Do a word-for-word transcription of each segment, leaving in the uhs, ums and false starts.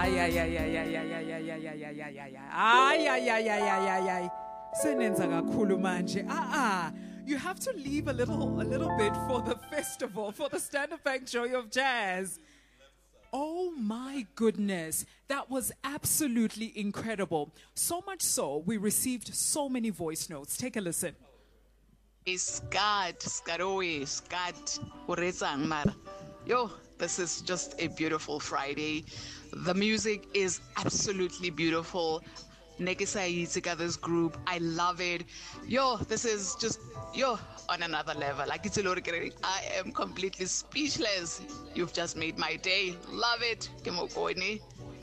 Ay, ay, ay, ay, ay, ay, ay, ay, ay, ay, ay, ay, ay, ay, ay, ay, ay, ay, ay, ay. Senenza kakhulu manje. Ah, ah. You have to leave a little, a little bit for the festival, for the Standard Bank Joy of Jazz. Oh my goodness, that was absolutely incredible. So much so, we received so many voice notes. Take a listen. Skat, Skaroe, Skat, Uretsang Mara. Yo, this is just a beautiful Friday. The music is absolutely beautiful. Nekisa Yitzika, this group, I love it. Yo, this is just, yo, on another level. Like it's a lot of I am completely speechless. You've just made my day. Love it. Kemokoni.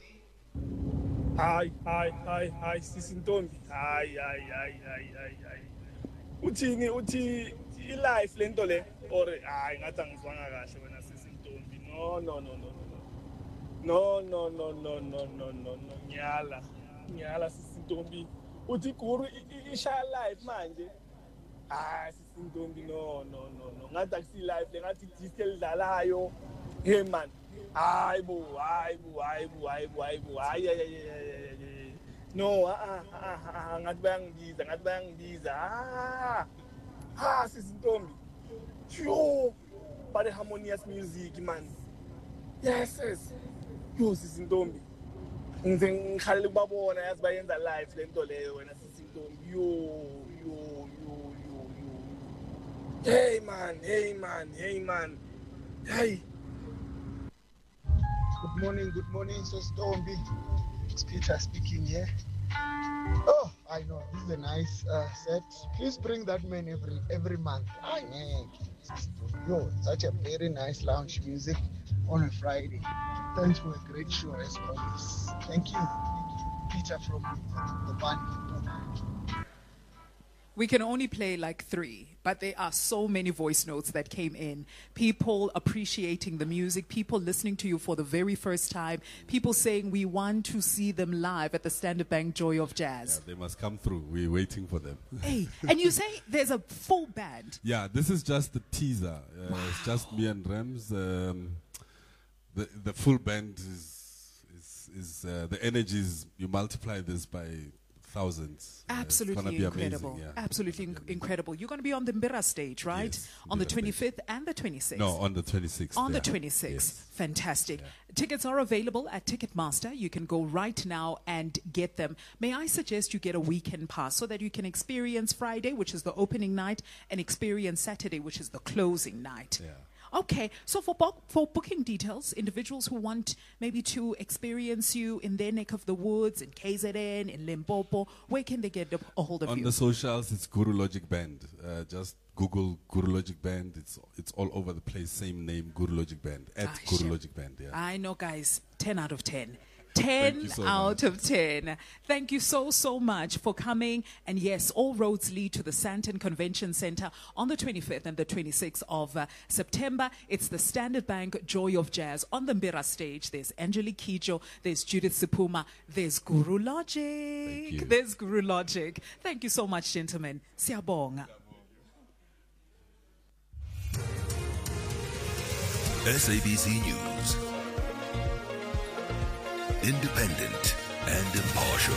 Hi, hi, hi, hi, Sisintombi. Hi, hi, hi, hi, hi, hi. Uthini, uthi, i-life lento le, or, hayi, ngathi angizwanga kahle wena Sisintombi. No, no, no, no, no. No, no, no, no, no, no, no, no, nyala. Nyala Sisintombi. Uthi guru, i-share life manje. Ah, Sisintombi, no, no, no, no. Ngathi akusi life le, ngathi disco elidlalayo. Hey man. Hayi bo, hayi bo, hayi bo, hayi bo, hayi bo. Hayi, hayi, hayi. No, ah, ah, ah, ngathi bayangibiza, ngathi bayangibiza. Ah. Ah, Sisintombi. Yo. But the harmonious music, man. Yes, yes. Yo, Sisintombi. Ngize ngikhalele ukubabona yazi bayenza live lento leyo wena Sisintombi. Yo, yo, yo, yo, yo. Hey man, hey man, hey man. Hey. Good morning, good morning, Sisintombi. It's Peter speaking here. Oh, I know, this is a nice uh, set. Please bring that man every every month. I man, yo, such a very nice lounge music on a Friday. Thanks for a great show as always. Thank you, Peter from the band. We can only play like three, but there are so many voice notes that came in. People appreciating the music, people listening to you for the very first time, people saying we want to see them live at the Standard Bank Joy of Jazz. Yeah, they must come through. We're waiting for them. Hey, and you say there's a full band. Yeah, this is just the teaser. Uh, Wow. It's just me and Rems. Um, the the full band is is is uh, the energy is, you multiply this by thousands. Uh, it's gonna Absolutely be incredible. amazing, yeah. Absolutely It's inc- gonna be incredible. You're going to be on the Mbira stage, right? Yes, on the Mbira stage. twenty-fifth and the twenty-sixth. No, on the twenty-sixth. On the yeah. twenty-sixth. Yes. Fantastic. Yeah. Tickets are available at Ticketmaster. You can go right now and get them. May I suggest you get a weekend pass so that you can experience Friday, which is the opening night, and experience Saturday, which is the closing night. Yeah. Okay, so for bo- for booking details, individuals who want maybe to experience you in their neck of the woods, in K Z N, in Limpopo, where can they get a, a hold of On you? the socials, it's Guru Logic Band. Uh, just Google Guru Logic Band. It's it's all over the place. Same name, Guru Logic Band. At Ah, Guru sure. Logic Band. Yeah. I know, guys. ten out of ten. ten you so out much. of ten. Thank you so, so much for coming. And yes, all roads lead to the Sandton Convention Center on the twenty-fifth and the twenty-sixth of uh, September. It's the Standard Bank Joy of Jazz on the Mbira stage. There's Angelique Kijo, there's Judith Sipuma, there's Guru Logic. you. There's Guru Logic. Thank you so much, gentlemen. Siyabonga. S A B C News. Independent and impartial.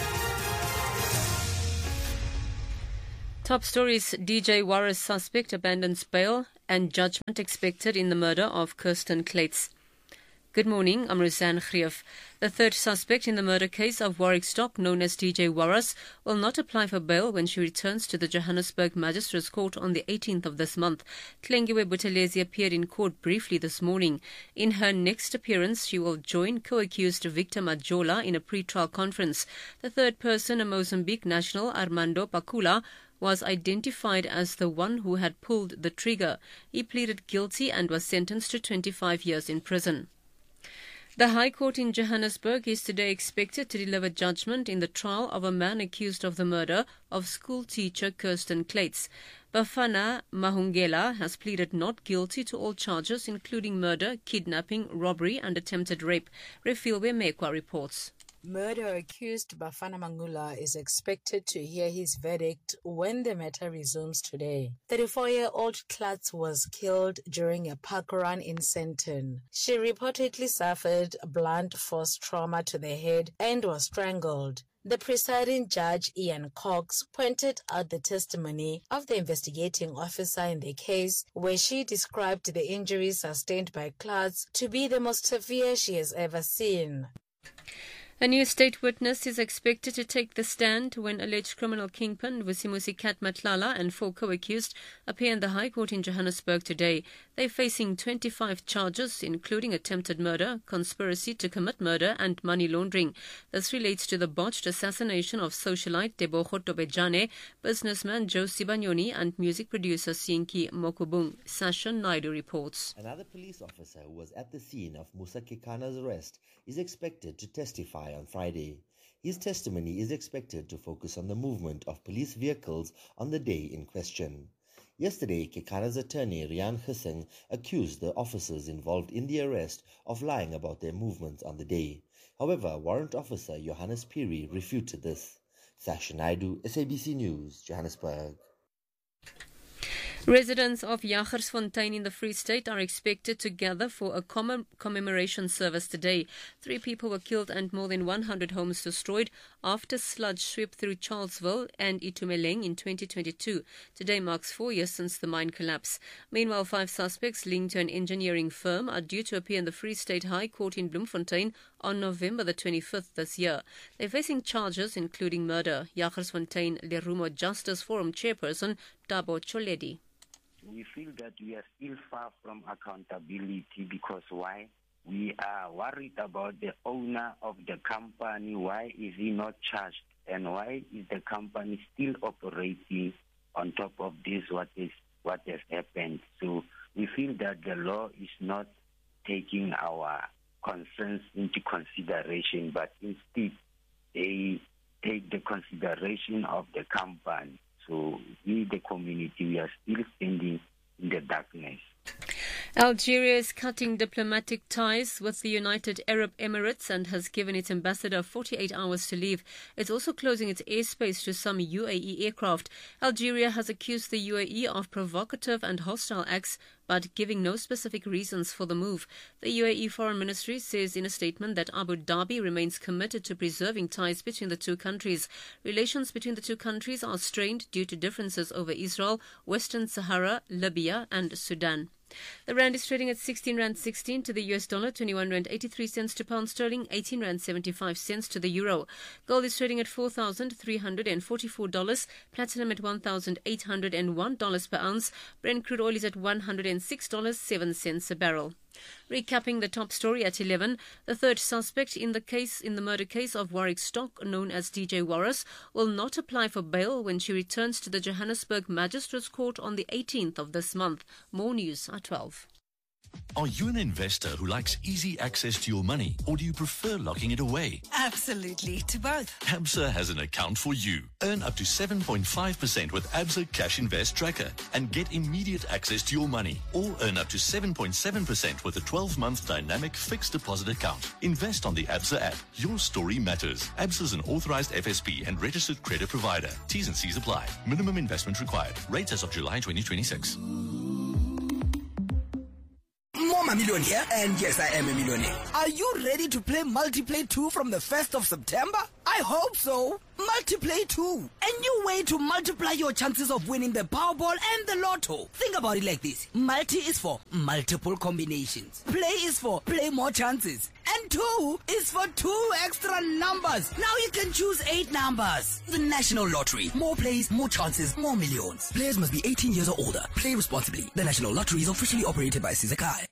Top stories: D J Warra's suspect abandons bail and judgment expected in the murder of Kirsten Klets. Good morning, I'm Roseanne Greef. The third suspect in the murder case of Warwick Stock, known as D J Warras, will not apply for bail when she returns to the Johannesburg Magistrates Court on the eighteenth of this month. Tlengiwe Buthelezi appeared in court briefly this morning. In her next appearance, she will join co-accused Victor Majola in a pre-trial conference. The third person, a Mozambique national, Armando Pacula, was identified as the one who had pulled the trigger. He pleaded guilty and was sentenced to twenty-five years in prison. The High Court in Johannesburg is today expected to deliver judgment in the trial of a man accused of the murder of school teacher Kirsten Klets. Bafana Mahungela has pleaded not guilty to all charges, including murder, kidnapping, robbery and attempted rape. Refilwe Mekwa reports. Murder accused Bafana Mangula is expected to hear his verdict when the matter resumes today. thirty-four-year-old Klatz was killed during a park run in Sandton. She reportedly suffered blunt force trauma to the head and was strangled. The presiding judge, Ian Cox, pointed out the testimony of the investigating officer in the case, where she described the injuries sustained by Klatz to be the most severe she has ever seen. A new state witness is expected to take the stand when alleged criminal kingpin Vusimusi Kat Matlala and four co-accused appear in the High Court in Johannesburg today. They're facing twenty-five charges, including attempted murder, conspiracy to commit murder and money laundering. This relates to the botched assassination of socialite Tebogo Tobejane, businessman Joe Sibanyoni and music producer Sinki Mokubung. Sasha Naidu reports. Another police officer who was at the scene of Musa Kekana's arrest is expected to testify on Friday. His testimony is expected to focus on the movement of police vehicles on the day in question. Yesterday, Kekana's attorney Rian Hissing accused the officers involved in the arrest of lying about their movements on the day. However, warrant officer Johannes Piri refuted this. Sasha Naidu, S A B C News, Johannesburg. Residents of Jagersfontein in the Free State are expected to gather for a commem- commemoration service today. Three people were killed and more than one hundred homes destroyed after sludge swept through Charlesville and Itumeleng in twenty twenty-two. Today marks four years since the mine collapse. Meanwhile, five suspects linked to an engineering firm are due to appear in the Free State High Court in Bloemfontein on November the twenty-fifth this year. They're facing charges including murder. Jagersfontein Lerumo Justice Forum chairperson Tabo Choledi. We feel that we are still far from accountability because why? We are worried about the owner of the company. Why is he not charged? And why is the company still operating on top of this, what is what has happened? So we feel that the law is not taking our concerns into consideration, but instead they take the consideration of the company. So we, the community, we are still standing in the darkness. Algeria is cutting diplomatic ties with the United Arab Emirates and has given its ambassador forty-eight hours to leave. It's also closing its airspace to some U A E aircraft. Algeria has accused the U A E of provocative and hostile acts, but giving no specific reasons for the move. The U A E Foreign Ministry says in a statement that Abu Dhabi remains committed to preserving ties between the two countries. Relations between the two countries are strained due to differences over Israel, Western Sahara, Libya and Sudan. The rand is trading at sixteen rand sixteen to the U S dollar, twenty-one rand eighty-three cents to pound sterling, eighteen rand seventy-five cents to the euro. Gold is trading at four thousand three hundred forty-four dollars, platinum at one thousand eight hundred one dollars per ounce, Brent crude oil is at one hundred six dollars and seven cents a barrel. Recapping the top story at eleven, the third suspect in the case in the murder case of Warwick Stock, known as D J Warris, will not apply for bail when she returns to the Johannesburg Magistrates Court on the eighteenth of this month. More news at twelve. Are you an investor who likes easy access to your money, or do you prefer locking it away? Absolutely, to both. Absa has an account for you. Earn up to seven point five percent with Absa Cash Invest Tracker and get immediate access to your money. Or earn up to seven point seven percent with a twelve-month dynamic fixed deposit account. Invest on the Absa app. Your story matters. Absa is an authorized F S P and registered credit provider. T's and C's apply. Minimum investment required. Rates as of July twenty twenty-six. I'm a millionaire, and yes, I am a millionaire. Are you ready to play Multiplay two from the first of September? I hope so. Multiplay two, a new way to multiply your chances of winning the Powerball and the Lotto. Think about it like this. Multi is for multiple combinations. Play is for play more chances. And two is for two extra numbers. Now you can choose eight numbers. The National Lottery. More plays, more chances, more millions. Players must be eighteen years or older. Play responsibly. The National Lottery is officially operated by Sizakai.